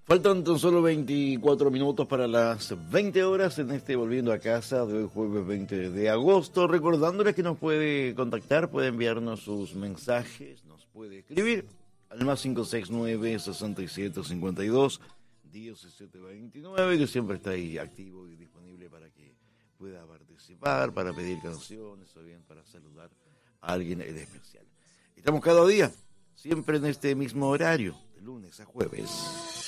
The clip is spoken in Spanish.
Faltan tan solo 24 minutos para las 20 horas en este Volviendo a Casa de hoy jueves 20 de agosto. Recordándoles que nos puede contactar, puede enviarnos sus mensajes, nos puede escribir al más 569-6752-1729, que siempre está ahí activo y disponible para que pueda participar, para pedir canciones o bien para saludar a alguien de especial. Estamos cada día, siempre en este mismo horario, de lunes a jueves.